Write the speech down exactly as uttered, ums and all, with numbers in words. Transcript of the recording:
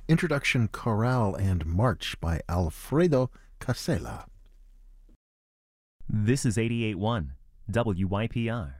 Introduction Chorale and March by Alfredo Casella. This is eighty-eight point one W Y P R.